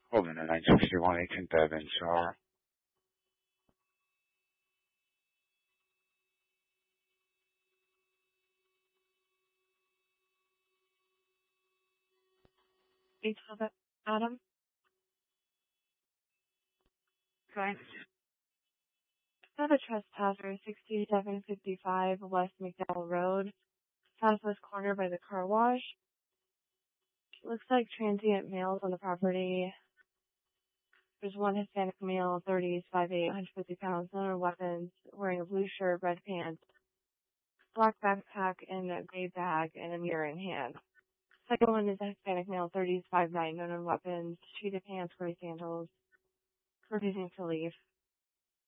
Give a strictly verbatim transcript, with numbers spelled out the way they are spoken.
Holding a nine sixty-one eighteenth Avenue, Shar. Eight twelve Adam. Right. Have a trespasser, sixty-seven fifty-five West McDowell Road, southwest corner by the car wash. Looks like transient males on the property. There's one Hispanic male, thirties, five eight, one hundred fifty pounds, no weapons, wearing a blue shirt, red pants, black backpack, and a gray bag, and a mirror in hand. Second one is a Hispanic male, thirties, five nine, no known weapons, cheetah pants, gray sandals, refusing to leave.